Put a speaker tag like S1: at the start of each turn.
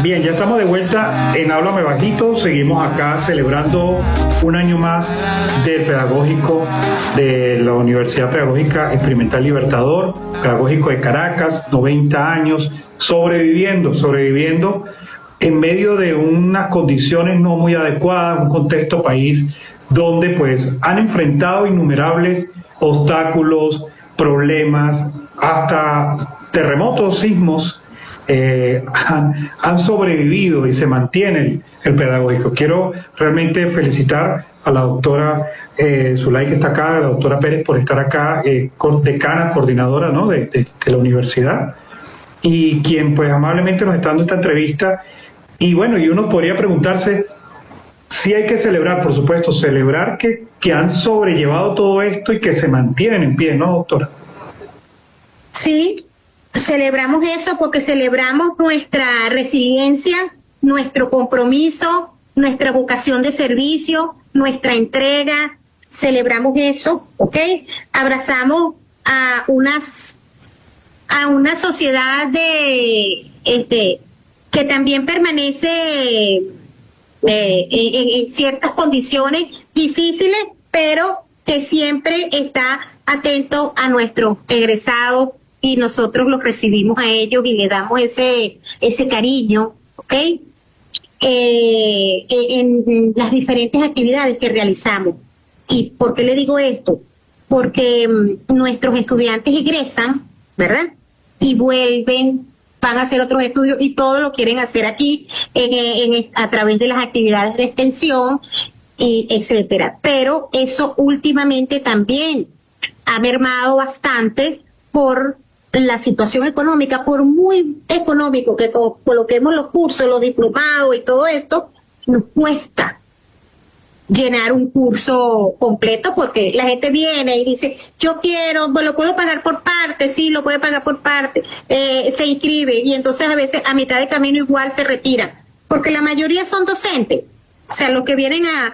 S1: Bien, ya estamos de vuelta en Háblame Bajito. Seguimos acá celebrando un año más del pedagógico de la Universidad Pedagógica Experimental Libertador, pedagógico de Caracas, 90 años, sobreviviendo en medio de unas condiciones no muy adecuadas, un contexto país donde pues han enfrentado innumerables obstáculos, problemas, hasta terremotos, sismos. Han sobrevivido y se mantiene el pedagógico. Quiero realmente felicitar a la doctora Zulay, que está acá, a la doctora Pérez, por estar acá, decana, coordinadora, ¿no?, de la universidad, y quien pues amablemente nos está dando esta entrevista. Y bueno, y uno podría preguntarse si hay que celebrar, por supuesto, celebrar que han sobrellevado todo esto y que se mantienen en pie, ¿no, doctora?
S2: Sí, celebramos eso porque celebramos nuestra resiliencia, nuestro compromiso, nuestra vocación de servicio, nuestra entrega. Celebramos eso, ¿ok? Abrazamos a una sociedad que también permanece en ciertas condiciones difíciles, pero que siempre está atento a nuestros egresados, y nosotros los recibimos a ellos y les damos ese cariño, ¿ok? En las diferentes actividades que realizamos. ¿Y por qué le digo esto? Porque nuestros estudiantes egresan, ¿verdad?, y vuelven, van a hacer otros estudios, y todo lo quieren hacer aquí a través de las actividades de extensión, y etcétera. Pero eso últimamente también ha mermado bastante por la situación económica. Por muy económico que coloquemos los cursos, los diplomados y todo esto, nos cuesta llenar un curso completo, porque la gente viene y dice, yo quiero, lo puedo pagar por parte. Sí, lo puede pagar por parte, se inscribe, y entonces a veces a mitad de camino igual se retira, porque la mayoría son docentes, o sea, los que vienen a